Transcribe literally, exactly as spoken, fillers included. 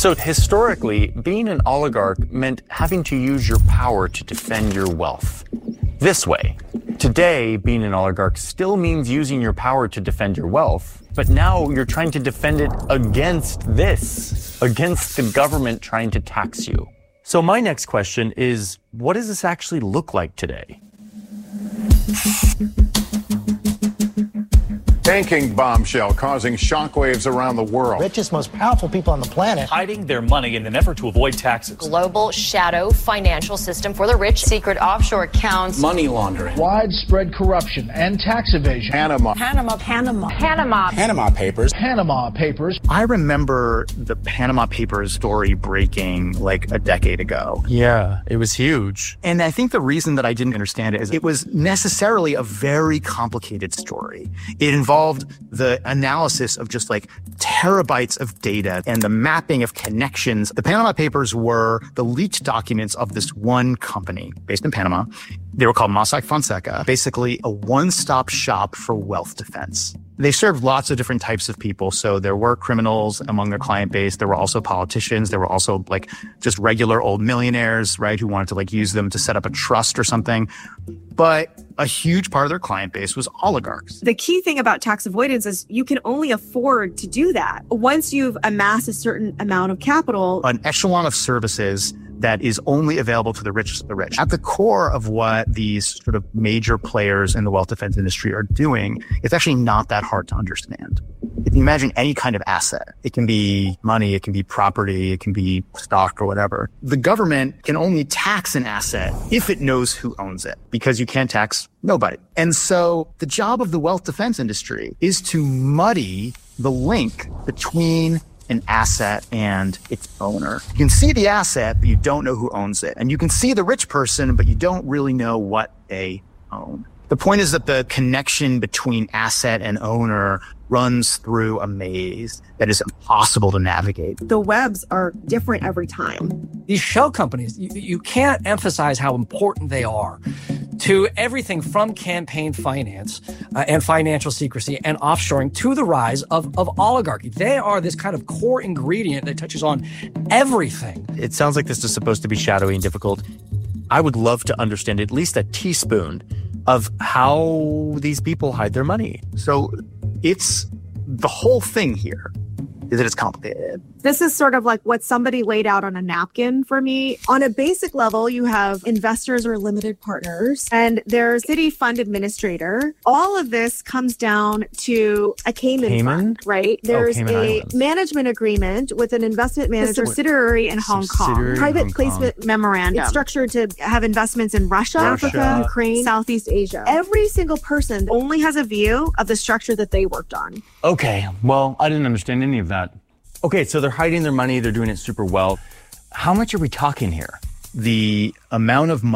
So historically, being an oligarch meant having to use your power to defend your wealth. This way. Today, being an oligarch still means using your power to defend your wealth, but now you're trying to defend it against this, against the government trying to tax you. So my next question is, what does this actually look like today? Banking bombshell causing shockwaves around the world. Richest, most powerful people on the planet hiding their money in an effort to avoid taxes. Global shadow financial system for the rich. Secret offshore accounts. Money laundering. Widespread corruption and tax evasion. Panama. Panama. Panama. Panama. Panama Papers. Panama Papers. I remember the Panama Papers story breaking like a decade ago. Yeah, it was huge. And I think the reason that I didn't understand it is it was necessarily a very complicated story. It involved the analysis of just like terabytes of data and the mapping of connections. The Panama Papers were the leaked documents of this one company based in Panama. They were called Mossack Fonseca, basically a one-stop shop for wealth defense. They served lots of different types of people. So there were criminals among their client base. There were also politicians. There were also like just regular old millionaires, right, who wanted to like use them to set up a trust or something. But a huge part of their client base was oligarchs. The key thing about tax avoidance is you can only afford to do that once you've amassed a certain amount of capital. An echelon of services that is only available to the richest of the rich. At the core of what these sort of major players in the wealth defense industry are doing, it's actually not that hard to understand. If you imagine any kind of asset, it can be money, it can be property, it can be stock or whatever. The government can only tax an asset if it knows who owns it, because you can't tax nobody. And so the job of the wealth defense industry is to muddy the link between an asset and its owner. You can see the asset, but you don't know who owns it. And you can see the rich person, but you don't really know what they own. The point is that the connection between asset and owner runs through a maze that is impossible to navigate. The webs are different every time. These shell companies, you, you can't emphasize how important they are to everything from campaign finance uh, and financial secrecy and offshoring to the rise of, of oligarchy. They are this kind of core ingredient that touches on everything. It sounds like this is supposed to be shadowy and difficult. I would love to understand at least a teaspoon of how these people hide their money. So it's the whole thing here is that it's complicated. This is sort of like what somebody laid out on a napkin for me. On a basic level, you have investors or limited partners, and there's city fund administrator. All of this comes down to a Cayman, Cayman? fund, right? There's oh, Cayman a Islands. management agreement with an investment manager subsidiary in Hong Subsidiary Kong. Private Hong placement Kong. memorandum. It's structured to have investments in Russia, Russia. Africa, Ukraine, Southeast Asia. Every single person only has a view of the structure that they worked on. Okay, well, I didn't understand any of that. Okay, so they're hiding their money. They're doing it super well. How much are we talking here? The amount of money